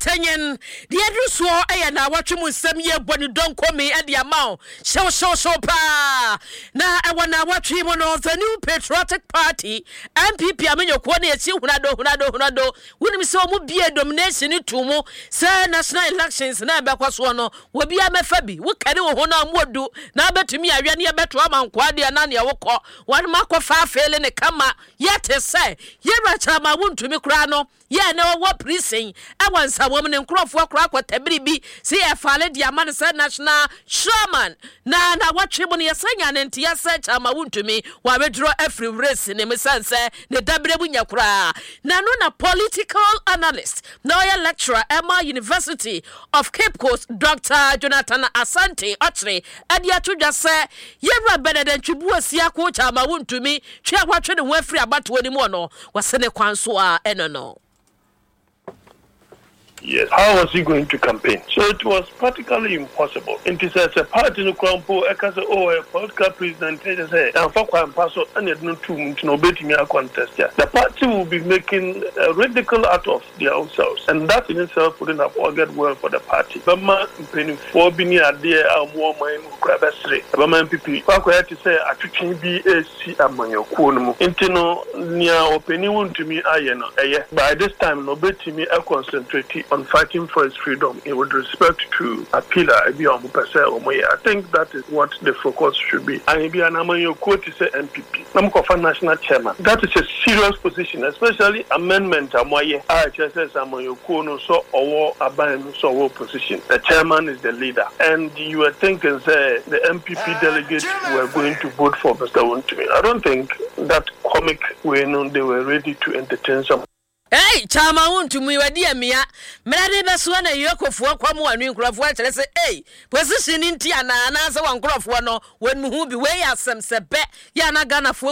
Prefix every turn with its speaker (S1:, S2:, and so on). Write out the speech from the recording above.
S1: Atenyen, the Edruso, na watch him with some year when you don't call me at the amount. So pa. Now I want to watch him on the new patriotic party. MPP, I mean, your quantity, Hunado. When we saw be a domination in Tumo, say national elections, and I backwards one, will be a mefabi. What can you would do? Now bet to me, I ran your better amount, Quadia Nania Woko, one mark of 5 fail in a kama, yet say, Yera Chama won't to me crano. Yeah, no, what precinct? I want a woman in Crawford Crack what be. See, I followed the Amanda National Sherman. Now, watch him on your singer and Tia said, I'm a wound to me, while we draw every race in the sense, the W cry. Now, no, political analyst, lawyer lecturer, Emma University of Cape Coast, Dr. Jonathan Asante, Ochre, and yet to just say, you're better than Chibua Siako, I'm a wound to me, share watching the way free about 21 was Sene Kwansua, and no.
S2: Yes. How was he going to campaign? So it was practically impossible. It is as a party no crumple, a political president, and Paso, and it no to no betting a contest. The party will be making a radical out of their own selves, and that in itself wouldn't have augured well for the party. But man, penny 4 billion a day, and more mine, Crabestry. But man, people, Paco to say, I think BAC among your Kuno. Intino near opinion to me, by this time, no betting me a concentrate on fighting for his freedom with respect to Apila. I think that is what the focus should be. And if you are quote is MPP, I'm national chairman. That is a serious position, especially amendment. IHSS Amoyokono so or Aban so position. The chairman is the leader, and you were thinking say the MPP delegates were going to vote for Mr. Wontumi. I don't think that comic way they were ready to entertain some.
S1: Hey, Chama won't to me, dear Mia. Mary Baswana, Yoko for Quamu and Graf White. Let's say, hey, position in Tiana, and answer one Graf one when who be way as some sebe, Yana Gana for